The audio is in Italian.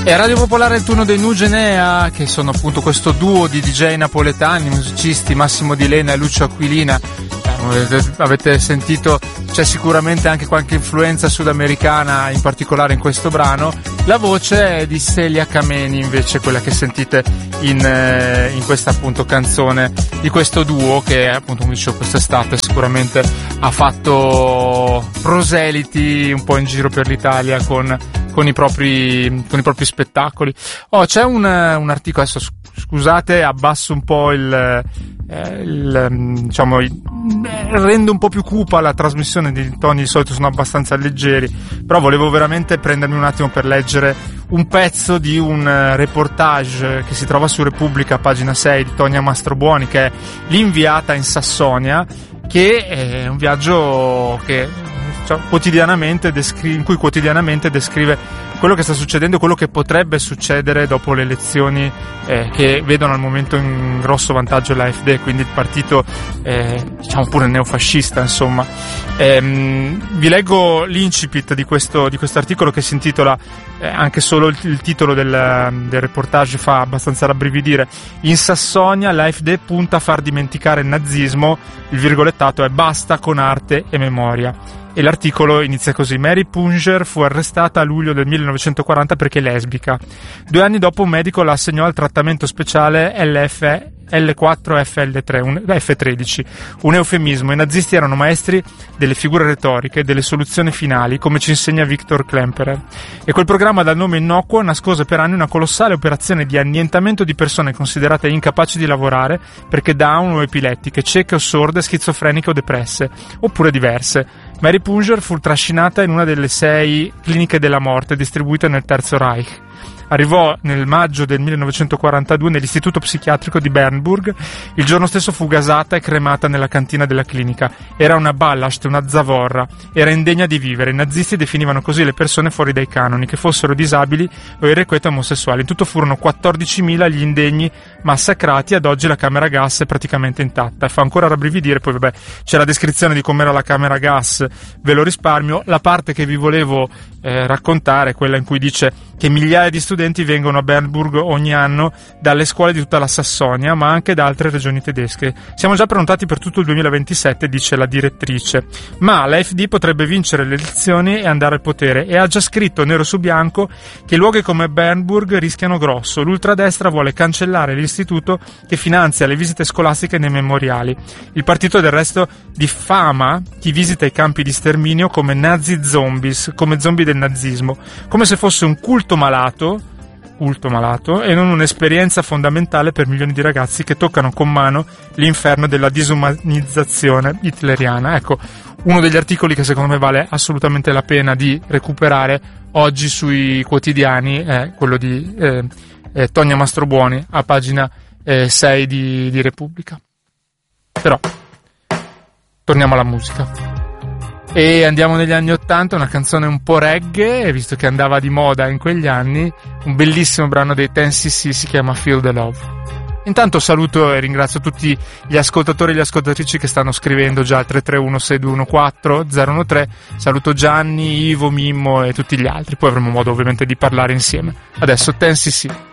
E a Radio Popolare il turno dei Nugenea, che sono appunto questo duo di DJ napoletani, musicisti Massimo Di Lena e Lucio Aquilina. Avete sentito, c'è sicuramente anche qualche influenza sudamericana, in particolare in questo brano. La voce è di Celia Kameni, invece, quella che sentite in questa appunto canzone di questo duo, che appunto, come dicevo, quest'estate sicuramente ha fatto proseliti un po' in giro per l'Italia con i propri spettacoli. C'è un articolo, adesso scusate, abbasso un po' rendo un po' più cupa la trasmissione, di toni di solito sono abbastanza leggeri, però volevo veramente prendermi un attimo per leggere un pezzo di un reportage che si trova su Repubblica, pagina 6, di Tonia Mastrobuoni, che è l'inviata in Sassonia, che è un viaggio che in cui quotidianamente descrive quello che sta succedendo, quello che potrebbe succedere dopo le elezioni che vedono al momento in grosso vantaggio l'AfD, quindi il partito pure neofascista, insomma. Vi leggo l'incipit di questo articolo, che si intitola, anche solo il titolo del reportage fa abbastanza rabbrividire: in Sassonia l'AfD punta a far dimenticare il nazismo, il virgolettato è basta con arte e memoria. E l'articolo inizia così: Mary Punger fu arrestata a luglio del 1940 perché lesbica. 2 anni dopo un medico la assegnò al trattamento speciale L4FL13, un eufemismo. I nazisti erano maestri delle figure retoriche, delle soluzioni finali, come ci insegna Viktor Klemperer. E quel programma dal nome innocuo nascose per anni una colossale operazione di annientamento di persone considerate incapaci di lavorare perché down o epilettiche, cieche o sorde, schizofreniche o depresse, oppure diverse. Mary Punger fu trascinata in una delle 6 cliniche della morte distribuite nel Terzo Reich. Arrivò nel maggio del 1942 nell'istituto psichiatrico di Bernburg. Il giorno stesso fu gasata e cremata nella cantina della clinica. Era una Ballast, una zavorra. Era indegna di vivere. I nazisti definivano così le persone fuori dai canoni, che fossero disabili o irrequieto omosessuali. In tutto furono 14.000 gli indegni massacrati. Ad oggi la camera gas è praticamente intatta. E fa ancora rabbrividire. Poi c'è la descrizione di com'era la camera gas, ve lo risparmio. La parte che vi volevo raccontare è quella in cui dice che migliaia di studenti vengono a Bernburg ogni anno dalle scuole di tutta la Sassonia, ma anche da altre regioni tedesche. Siamo già prenotati per tutto il 2027, dice la direttrice, ma l'AfD potrebbe vincere le elezioni e andare al potere, e ha già scritto nero su bianco che luoghi come Bernburg rischiano grosso. L'ultradestra vuole cancellare l'istituto che finanzia le visite scolastiche nei memoriali. Il partito del resto diffama chi visita i campi di sterminio come nazi zombies, come zombie del nazismo, come se fosse un culto malato e non un'esperienza fondamentale per milioni di ragazzi che toccano con mano l'inferno della disumanizzazione hitleriana. Ecco, uno degli articoli che secondo me vale assolutamente la pena di recuperare oggi sui quotidiani è quello di Tonia Mastrobuoni, a pagina 6 di Repubblica. Però torniamo alla musica. E andiamo negli anni '80, una canzone un po' reggae, visto che andava di moda in quegli anni, un bellissimo brano dei 10cc, si chiama Feel the Love. Intanto saluto e ringrazio tutti gli ascoltatori e le ascoltatrici che stanno scrivendo già al 331-621-4013, saluto Gianni, Ivo, Mimmo e tutti gli altri, poi avremo modo ovviamente di parlare insieme. Adesso 10cc.